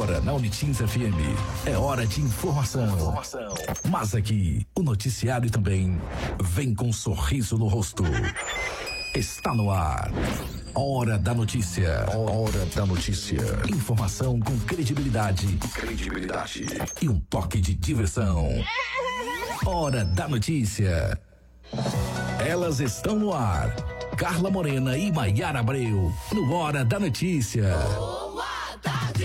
Agora na Unitins FM é hora de informação. Mas aqui o noticiário também vem com um sorriso no rosto. Está no ar. Hora da notícia. Hora da notícia. Informação com credibilidade e um toque de diversão. Hora da notícia. Elas estão no ar. Carla Morena e Maiara Abreu no Hora da Notícia. Boa tarde.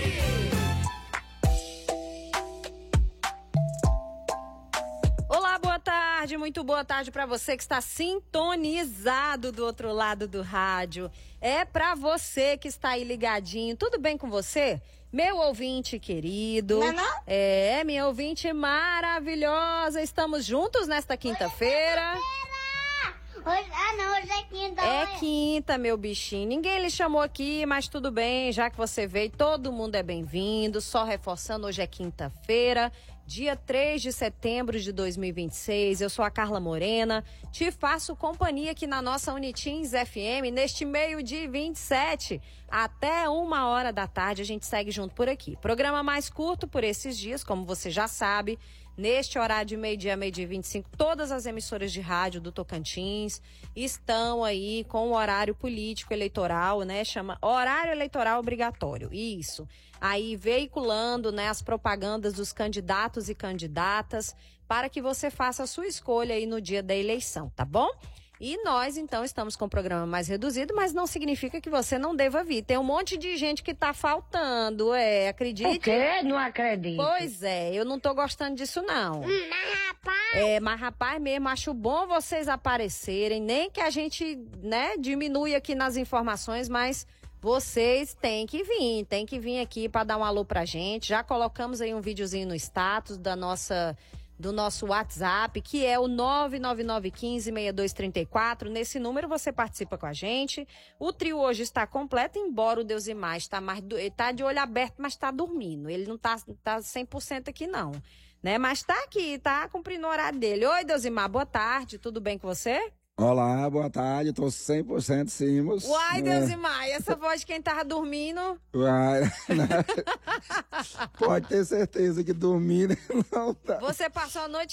Olá, boa tarde, muito boa tarde para você que está sintonizado do outro lado do rádio. É para você que está aí ligadinho. Tudo bem com você? Meu ouvinte querido. Não? Minha ouvinte maravilhosa. Estamos juntos nesta quinta-feira. Hoje é quinta. É quinta, meu bichinho. Ninguém lhe chamou aqui, mas tudo bem, já que você veio, todo mundo é bem-vindo. Só reforçando, hoje é quinta-feira, dia 3 de setembro de 2026. Eu sou a Carla Morena, te faço companhia aqui na nossa Unitins FM, neste meio-dia e 27, até 1h da tarde, a gente segue junto por aqui. Programa mais curto por esses dias, como você já sabe. Neste horário de meio-dia, meio-dia e 25, todas as emissoras de rádio do Tocantins estão aí com o horário político eleitoral, né? Chama horário eleitoral obrigatório, isso. Aí veiculando, né, as propagandas dos candidatos e candidatas para que você faça a sua escolha aí no dia da eleição, tá bom? E nós, então, estamos com o programa mais reduzido, mas não significa que você não deva vir. Tem um monte de gente que tá faltando, acredite. O quê? Não acredito. Pois é, eu não tô gostando disso, não. Mas rapaz mesmo, acho bom vocês aparecerem, nem que a gente, né, diminui aqui nas informações, mas vocês têm que vir aqui para dar um alô pra gente. Já colocamos aí um videozinho no status do nosso WhatsApp, que é o 99915-6234. Nesse número você participa com a gente. O trio hoje está completo, embora o Deusimar tá de olho aberto, mas tá dormindo. Ele não tá 100% aqui não, né? Mas tá aqui, tá cumprindo o horário dele. Oi, Deusimar, boa tarde, tudo bem com você? Olá, boa tarde, tô 100% sim. Uai, Deusimar, e essa voz de quem tava dormindo? Uai, pode ter certeza que dormindo não tá. Você passou a noite